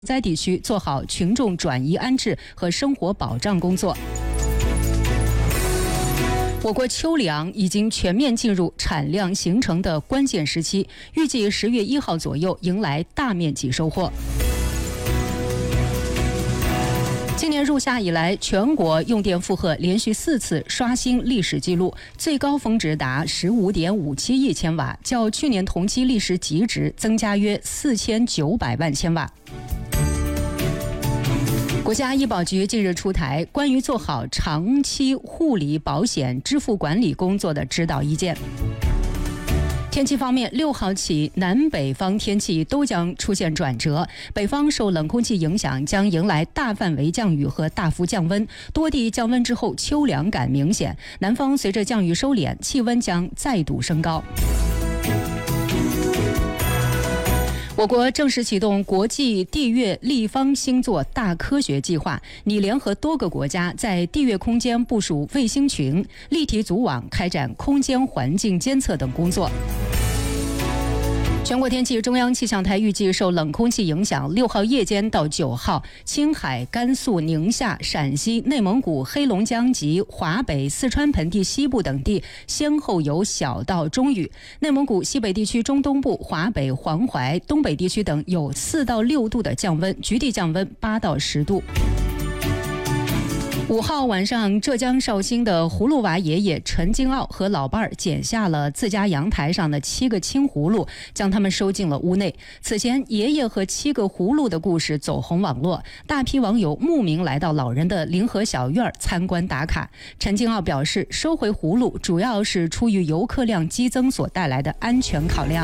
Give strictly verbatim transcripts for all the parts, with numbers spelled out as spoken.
灾地区做好群众转移安置和生活保障工作。我国秋粮已经全面进入产量形成的关键时期，预计十月一号左右迎来大面积收获。今年入夏以来，全国用电负荷连续四次刷新历史记录，最高峰值达十五点五七亿千瓦，较去年同期历史极值增加约四千九百万千瓦。国家医保局近日出台关于做好长期护理保险支付管理工作的指导意见。天气方面，六号起，南北方天气都将出现转折，北方受冷空气影响，将迎来大范围降雨和大幅降温，多地降温之后秋凉感明显，南方随着降雨收敛，气温将再度升高。我国正式启动国际地月立方星座大科学计划，拟联合多个国家在地月空间部署卫星群、立体组网，开展空间环境监测等工作。全国天气，中央气象台预计受冷空气影响，六号夜间到九号，青海、甘肃、宁夏、陕西、内蒙古、黑龙江及华北、四川盆地西部等地先后有小到中雨，内蒙古西北地区中东部、华北、黄淮、东北地区等有四到六度的降温，局地降温八到十度。五号晚上，浙江绍兴的葫芦娃爷爷陈金奥和老伴儿剪下了自家阳台上的七个青葫芦，将它们收进了屋内。此前，爷爷和七个葫芦的故事走红网络，大批网友慕名来到老人的临河小院参观打卡。陈金奥表示，收回葫芦主要是出于游客量激增所带来的安全考量。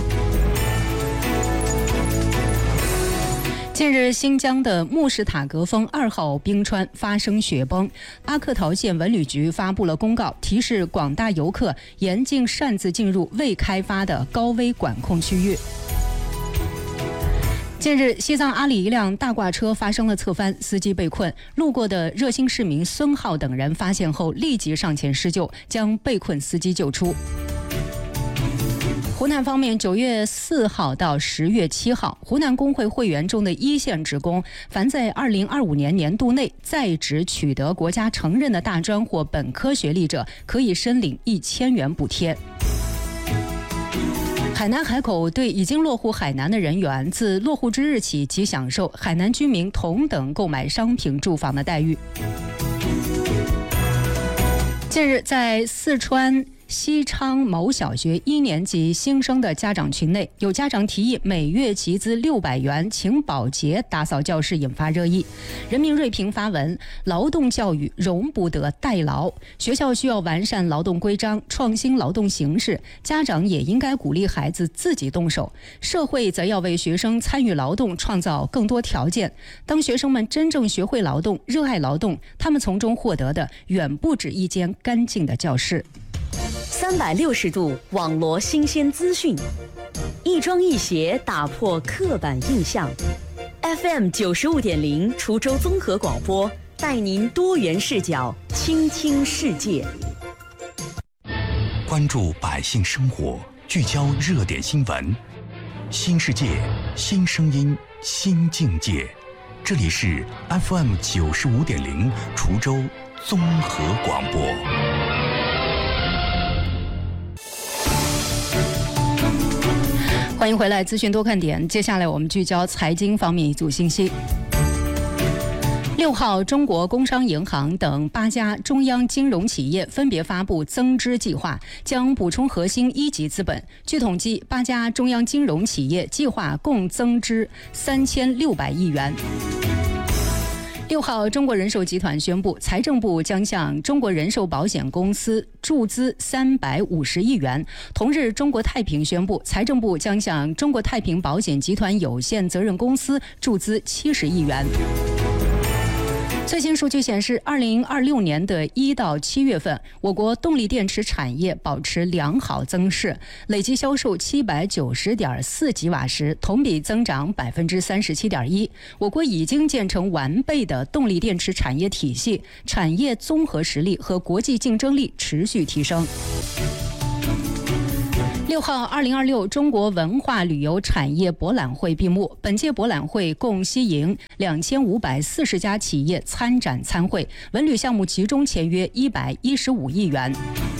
近日，新疆的慕士塔格峰二号冰川发生雪崩，阿克陶县文旅局发布了公告，提示广大游客严禁擅自进入未开发的高危管控区域。近日，西藏阿里一辆大挂车发生了侧翻，司机被困，路过的热心市民孙浩等人发现后立即上前施救，将被困司机救出。湖南方面，九月四号到十月七号，湖南工会会员中的一线职工，凡在二零二五年年度内在职取得国家承认的大专或本科学历者，可以申领一千元补贴。海南海口对已经落户海南的人员，自落户之日起即享受海南居民同等购买商品住房的待遇。近日，在四川西昌某小学一年级新生的家长群内，有家长提议每月集资六百元请保洁打扫教室，引发热议。人民锐评发文：劳动教育容不得代劳，学校需要完善劳动规章，创新劳动形式，家长也应该鼓励孩子自己动手，社会则要为学生参与劳动创造更多条件。当学生们真正学会劳动，热爱劳动，他们从中获得的远不止一间干净的教室。 三百六十度网罗新鲜资讯，一庄一协打破刻板印象。F M 九十五点零滁州综合广播，带您多元视角倾听世界。 关注百姓生活，聚焦热点新闻，新世界，新声音，新境界。这里是 F M 九十五点零滁州综合广播。 欢迎回来，资讯多看点。接下来我们聚焦财经方面一组信息。六号，中国工商银行等八家中央金融企业分别发布增资计划，将补充核心一级资本。据统计，八家中央金融企业计划共增资三千六百亿元。六号，中国人寿集团宣布，财政部将向中国人寿保险公司注资三百五十亿元。同日，中国太平宣布，财政部将向中国太平保险集团有限责任公司注资七十亿元。最新数据显示，二零二六年的一到七月份，我国动力电池产业保持良好增势，累计销售七百九十点四吉瓦时，同比增长百分之三十七点一。我国已经建成完备的动力电池产业体系，产业综合实力和国际竞争力持续提升。六六号，二零二六中国文化旅游产业博览会闭幕。本届博览会共吸引两千五百四十家企业参展参会，文旅项目集中签约一百一十五亿元。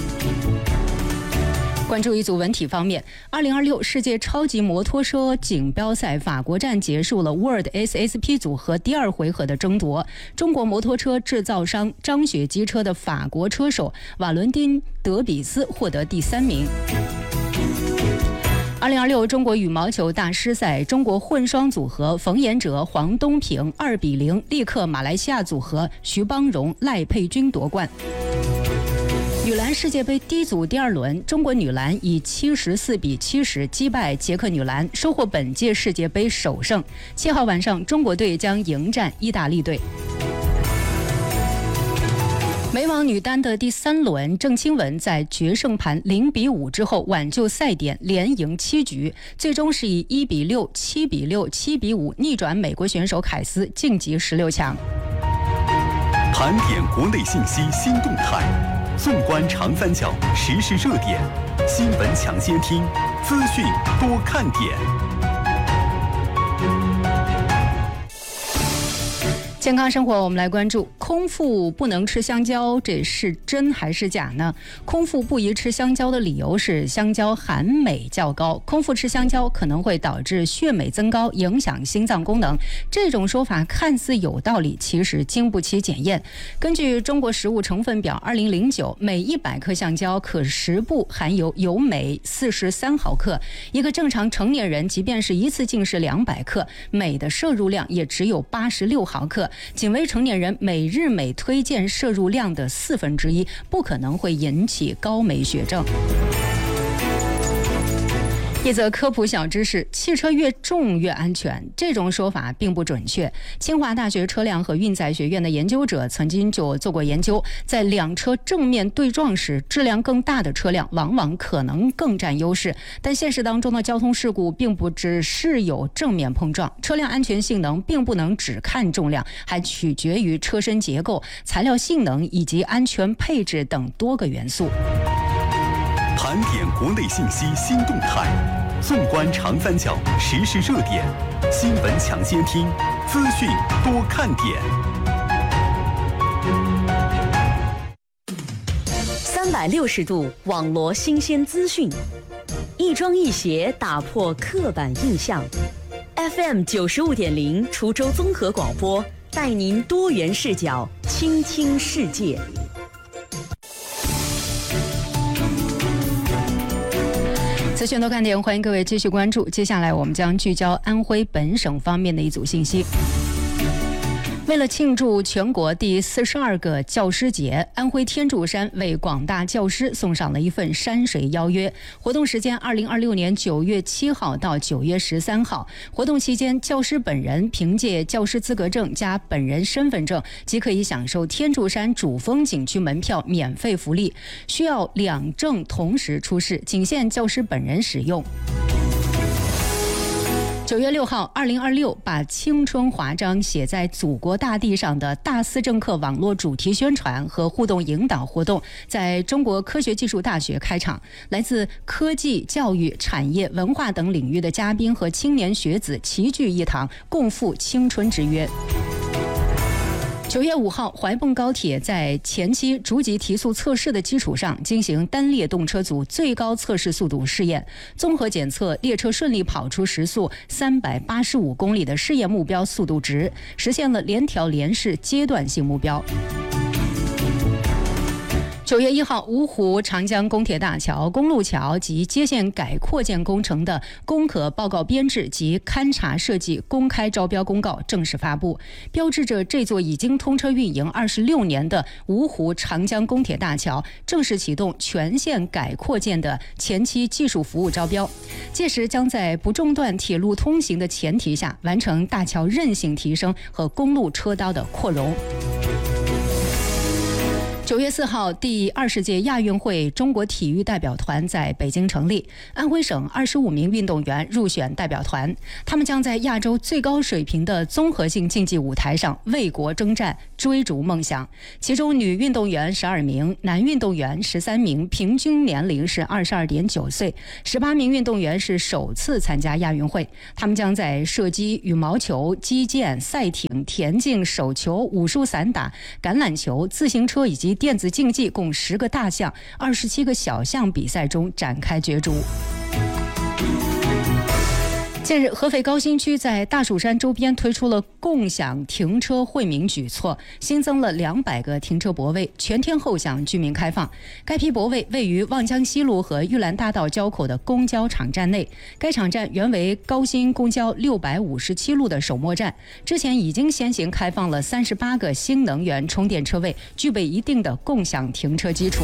关注一组文体方面，二零二六世界超级摩托车锦标赛法国站结束了 World S S P 组合第二回合的争夺。中国摩托车制造商张雪机车的法国车手瓦伦丁·德比斯获得第三名。二零二六中国羽毛球大师赛，中国混双组合冯彦哲、黄东萍二比零力克马来西亚组合徐邦荣、赖佩君夺冠。女篮世界杯 D 组第二轮，中国女篮以七十四比七十击败捷克女篮，收获本届世界杯首胜。七号晚上，中国队将迎战意大利队。美网女单的第三轮，郑钦文在决胜盘零比五之后挽救赛点，连赢七局，最终是以一比六、七比六、七比五逆转美国选手凯斯，晋级十六强。 盘点国内信息新动态，纵观长三角时事热点，新闻抢先听，资讯多看点。 健康生活，我们来关注空腹不能吃香蕉，这是真还是假呢？空腹不宜吃香蕉的理由是香蕉含镁较高，空腹吃香蕉可能会导致血镁增高，影响心脏功能。这种说法看似有道理，其实经不起检验。根据中国食物成分表二零零九，每一百克香蕉可食部含有有镁四十三毫克，一个正常成年人即便是一次进食两百克，镁的摄入量也只有八十六毫克。仅为成年人每日镁推荐摄入量的四分之一，不可能会引起高镁血症。一则科普小知识：汽车越重越安全，这种说法并不准确。清华大学车辆和运载学院的研究者曾经就做过研究，在两车正面对撞时，质量更大的车辆往往可能更占优势。但现实当中的交通事故并不只是有正面碰撞，车辆安全性能并不能只看重量，还取决于车身结构、材料性能以及安全配置等多个元素。 盘点国内信息新动态，纵观长三角时事热点，新闻抢先听，资讯多看点。 三百六十度网罗新鲜资讯，一庄一协打破刻板印象。F M 九十五点零滁州综合广播，带您多元视角倾听世界。 资讯多看点，欢迎各位继续关注。接下来我们将聚焦安徽本省方面的一组信息。为了庆祝全国第四十二个教师节，安徽天柱山为广大教师送上了一份山水邀约。活动时间二零二六年九月七号到九月十三号。活动期间，教师本人凭借教师资格证加本人身份证，即可以享受天柱山主峰景区门票免费福利。需要两证同时出示，仅限教师本人使用。九月六号，二零二六把青春华章写在祖国大地上的大思政课网络主题宣传和互动引导活动在中国科学技术大学开场，来自科技、教育、产业、文化等领域的嘉宾和青年学子齐聚一堂，共赴青春之约。九月五号，怀蚌高铁在前期逐级提速测试的基础上，进行单列动车组最高测试速度试验，综合检测列车顺利跑出时速三百八十五公里的试验目标速度值，实现了联调联试阶段性目标。九月一号，芜湖长江公铁大桥、公路桥及接线改扩建工程的公可报告编制及勘察设计公开招标公告正式发布，标志着这座已经通车运营二十六年的芜湖长江公铁大桥正式启动全线改扩建的前期技术服务招标。届时将在不中断铁路通行的前提下，完成大桥韧性提升和公路车道的扩容。 九月四号，第二十届亚运会中国体育代表团在北京成立，安徽省二十五名运动员入选代表团，他们将在亚洲最高水平的综合性竞技舞台上为国征战，追逐梦想。其中，女运动员十二名，男运动员十三名，平均年龄是二十二点九岁，十八名运动员是首次参加亚运会。他们将在射击、羽毛球、击剑、赛艇、田径、手球、武术散打、橄榄球、自行车以及电子竞技共十个大项、二十七个小项比赛中展开角逐。近日，合肥高新区在大蜀山周边推出了共享停车惠民举措，新增了两百个停车泊位，全天候向居民开放。该批泊位位于望江西路和玉兰大道交口的公交场站内。该场站原为高新公交六百五十七路的首末站，之前已经先行开放了三十八个新能源充电车位，具备一定的共享停车基础。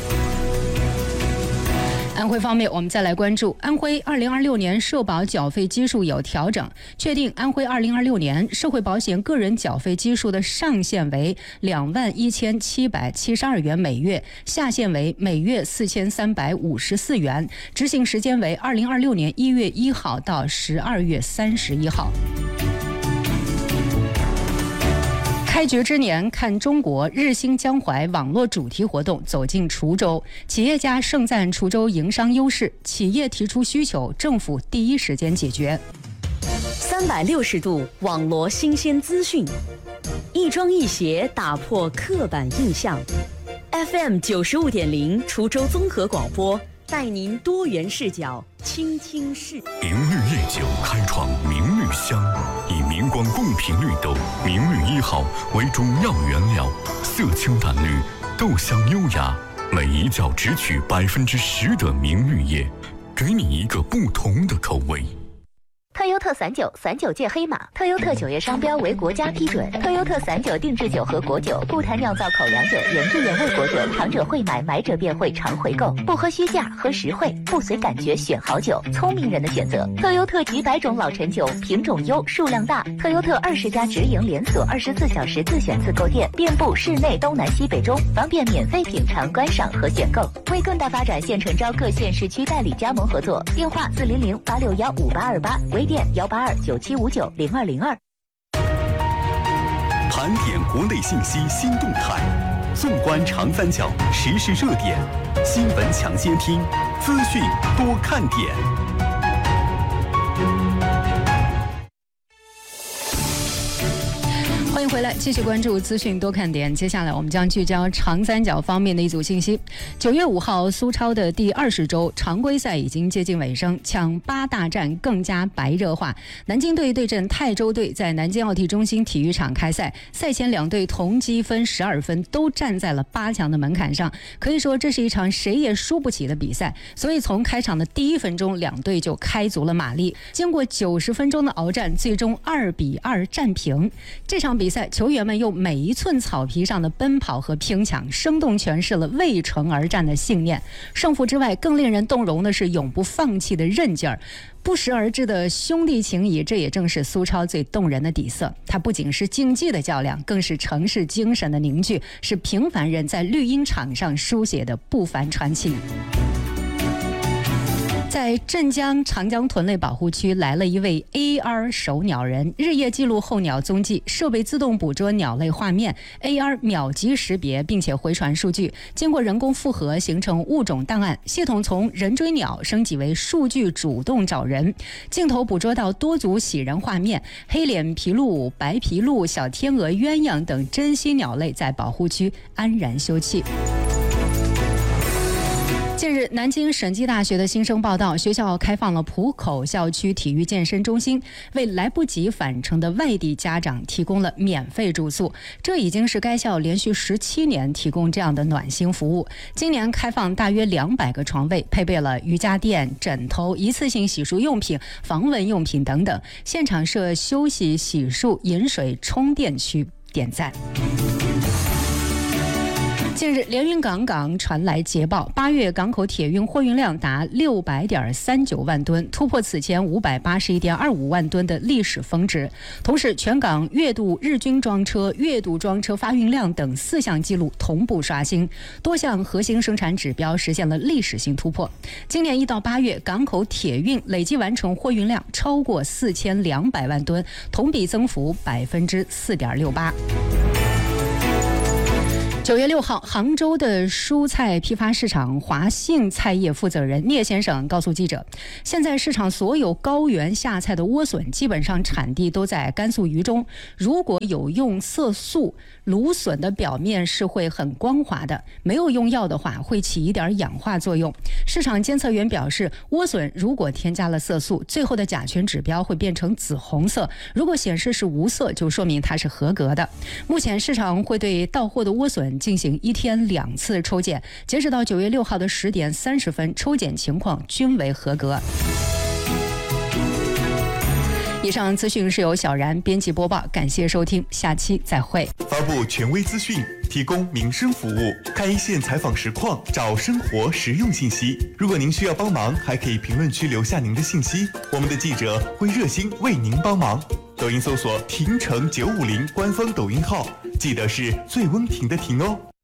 安徽方面，我们再来关注安徽二零二六年社保缴费基数有调整，确定安徽二零二六年社会保险个人缴费基数的上限为两万一千七百七十二元每月，下限为每月四千三百五十四元，执行时间为二零二六年一月一号到十二月三十一号。开局之年看中国日兴江淮网络主题活动走进滁州，企业家盛赞滁州营商优势，企业提出需求，政府第一时间解决。 三百六十度网罗新鲜资讯，一庄一协打破刻板印象。F M 九十五点零滁州综合广播，带您多元视角，倾听视。 明绿夜酒开创明绿香，以明光贡品绿豆明绿一号为主要原料，色清淡绿，豆香优雅，每一窖只取百分之十的明绿叶，给你一个不同的口味。 特优特散酒，散酒界黑马。特优特酒业商标为国家批准。特优特散酒定制酒和果酒，不谈酿造口粮酒、原汁原味果酒，尝者会买，买者便会常回购。不喝虚价，喝实惠，不随感觉选好酒，聪明人的选择。特优特几百种老陈酒，品种优，数量大。特优特二十家直营连锁，二十四小时自选自购店，遍布市内东南西北中，方便免费品尝、观赏和选购。为更大发展，现诚招各县市区代理加盟合作，电话四零零八六幺五八二八，微店幺八二九七五九零二零二。 盘点国内信息新动态，纵观长三角时事热点，新闻抢先听，资讯多看点。 欢迎回来，继续关注资讯多看点。接下来我们将聚焦长三角方面的一组信息。九月五号，苏超的第二十周常规赛已经接近尾声，抢八大战更加白热化。南京队对阵泰州队在南京奥体中心体育场开赛，赛前两队同积分十二分，都站在了八强的门槛上。可以说这是一场谁也输不起的比赛。所以从开场的第一分钟，两队就开足了马力。经过九十分钟的鏖战，最终二比二战平。这场比赛，球员们用每一寸草皮上的奔跑和拼抢，生动诠释了为城而战的信念。胜负之外，更令人动容的是永不放弃的韧劲儿。不时而至的兄弟情谊，这也正是苏超最动人的底色。它不仅是竞技的较量，更是城市精神的凝聚，是平凡人在绿茵场上书写的不凡传奇。在镇江长江豚类保护区来了一位 A R 守鸟人，日夜记录候鸟踪迹，设备自动捕捉鸟类画面， A R 秒级识别并且回传数据，经过人工复合形成物种档案，系统从人追鸟升级为数据主动找人，镜头捕捉到多组喜人画面，黑脸琵鹭、白琵鹭、小天鹅、鸳鸯等珍稀鸟类在保护区安然休憩。近日，南京审计大学的新生报道，学校开放了浦口校区体育健身中心，为来不及返程的外地家长提供了免费住宿。这已经是该校连续十七年提供这样的暖心服务。今年开放大约两百个床位，配备了瑜伽垫、枕头、一次性洗漱用品、防蚊用品等等，现场设休息、洗漱、饮水、充电区，点赞。 近日，连云港港传来捷报，八月港口铁运货运量达六百点三九万吨，突破此前五百八十一点二五万吨的历史峰值。同时，全港月度日均装车、月度装车发运量等四项纪录同步刷新，多项核心生产指标实现了历史性突破。今年一到八月，港口铁运累计完成货运量超过四千两百万吨，同比增幅百分之四点六八。九月六号，杭州的蔬菜批发市场华信菜业负责人聂先生告诉记者，现在市场所有高原下菜的莴笋基本上产地都在甘肃榆中，如果有用色素，芦笋的表面是会很光滑的，没有用药的话会起一点氧化作用。市场监测员表示，莴笋如果添加了色素，最后的甲醛指标会变成紫红色，如果显示是无色，就说明它是合格的。目前市场会对到货的莴笋进行一天两次抽检，截止到九月六号的十点三十分，抽检情况均为合格。以上资讯是由小然编辑播报，感谢收听，下期再会。 发布权威资讯，提供民生服务，看一线采访实况，找生活实用信息。如果您需要帮忙，还可以评论区留下您的信息，我们的记者会热心为您帮忙。抖音搜索“婷城九五零”官方抖音号，记得是最温婷的婷哦。